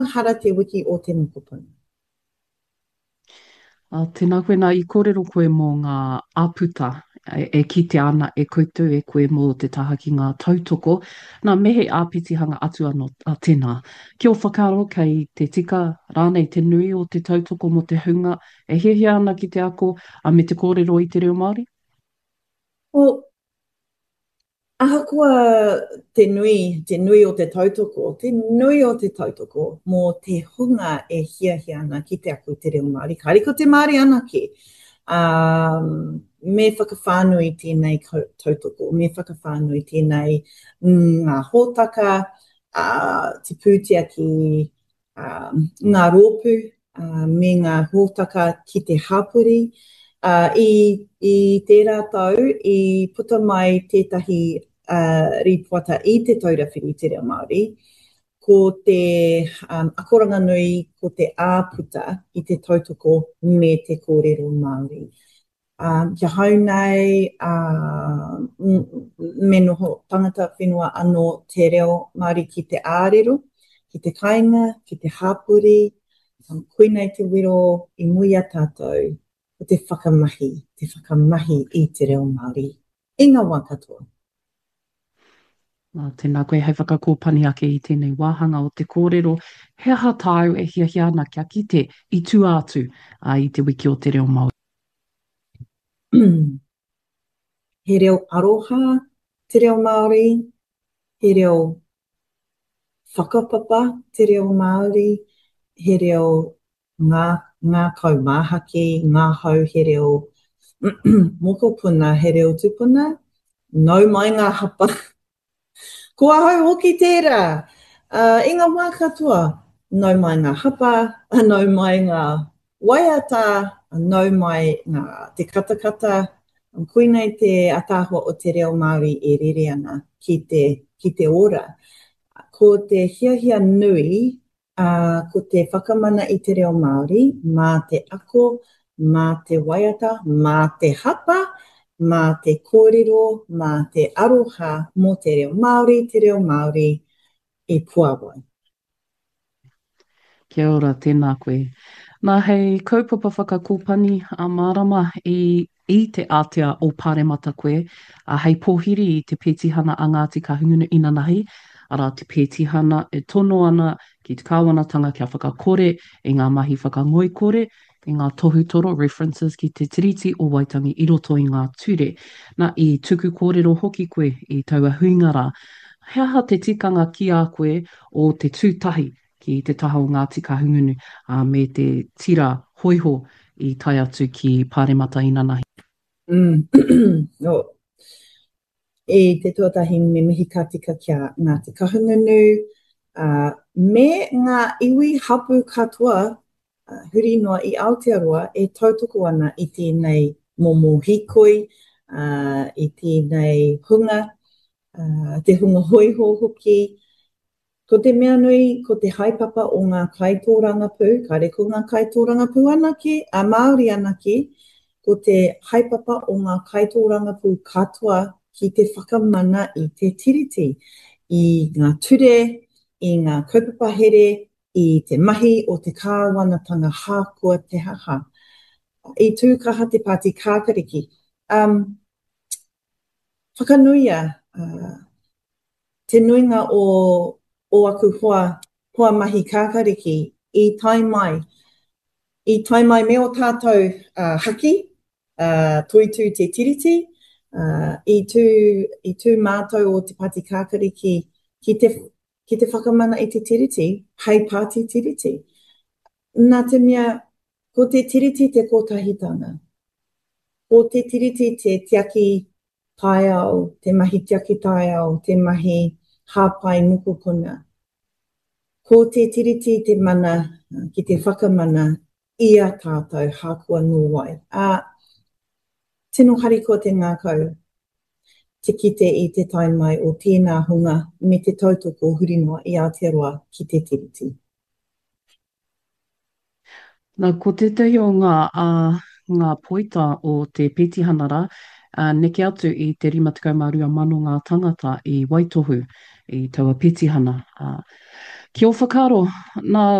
hara te wiki o te mokopuna. Tēnā koe nā i kōrero koe mō ngā āputa e kite ana e koutou e koe mō te taha ki ngā tautoko. Nā mehe āpitihanga atu anō tēnā. Kia o whakaaro kei te tika rānei te nui o te tautoko mo te hunga e hiahia ana ki te ako a me te kōrero i te reo Māori? O, ahakoa te nui o te tautoko, te nui o te tautoko mō te hunga e hiahia ana ki te aku te reo Māori. Kāri ko te Māori anake. Me whakawhānui tēnei tautoko, me whakawhānui tēnei ngā hōtaka, te pūtea ki ngā rōpū, me ngā hōtaka ki te hapuri. I tērā tau, i puta mai tētahi ripoata i te taurawhiri te reo Māori, ko te akoranga nui, ko te āputa i te tautoko me te kōrero Māori. Kia hau nei, me noho tangata whenua anō te reo Māori ki te ārero, ki te kāinga, ki te hapuri, koinei te wiro i muia tātou, o te whakamahi i te reo Māori. I ngā wā katoa. Tēnā koe hei whakakōpani ake i tēnei wāhanga o te kōrero. He aha tāu e hiahia ana kia kite i tū atu i te wiki o te reo Māori. He reo aroha te reo Māori, he reo whakapapa te reo Māori, he reo ngā kaumāhaki, ngā hau he reo mokopuna, he reo tupuna, nau mai ngā hapa. Kua hau hoki tērā, i ngā wā katoa, nau mai ngā hapa, nau mai ngā waiata, nau mai te katakata, koinei te atahua o te reo Māori e rere ana ki te ora. Ko te hiahia nui, ko te whakamana i te reo Māori, mā te ako, mā te waiata, mā te hapa, mā te kōrero, mā te aroha mō te reo Māori i Puawai. Kia ora, tēnā koe. Nā hei kaupapa whakakōpani a Mārama i te ātea o Pāremata koe, hei pōhiri i te pētihana a Ngāti Kahungunu Inanahi, ara te pētihana e tono ana ki te kāwanatanga kia whakakore, i ngā mahi whakangoikore, i ngā tohutoro references ki te tiriti o Waitangi i roto i ngā ture. Nā i tuku kōrero hoki koe i taua huingara, he aha te tikanga ki a koe o te tūtahi ki te taha o Ngāti Kahungunu me te tira hoiho i tai atu ki Pāremata Inanahi. No. E te tuatahi me mihi katika kia Ngāti Kahungunu, me ngā iwi hapu katoa huri noa i Aotearoa e tautoko ana i tēnei momo hikoi, i tēnei hunga, te hunga hoiho hoki. Ko te mea nui, ko te haipapa o ngā kaitōranga pū, kare ko ngā kaitōranga pū anake, a Māori anake, ko te haipapa o ngā kaitōranga pū katoa ki te whakamana i te tiriti, i ngā ture, i ngā kaupapa here, i te mahi o te kāwanatanga hākua te haha. I tūkaha te pāti kākariki. Whakanuia, te nuinga o aku hoa mahi kākariki i tai mai. I tai mai me o tātou haki, toitu te tiriti, i tū mātou o te pāti kākariki ki te whakamana i te tiriti, hei pāti tiriti. Nā te mea, ko te tiriti te kotahitanga. Ko te tiriti te tiaki tai au, te mahi tiaki tai au, te mahi hāpai mukupuna. Ko te tiriti te mana, ki te whakamana, ia tātou hākua nuai. Tino hari ko te ngākau, te kite i te taimai o tēnā hunga me te tautoko hurinoa i Aotearoa ki te tiriti. Nā, ko te tehi o ngā poita o te pētihanara, neke atu i te 52 ngā tangata i Waitohu, i taua pētihana. Kia o whakaro, nā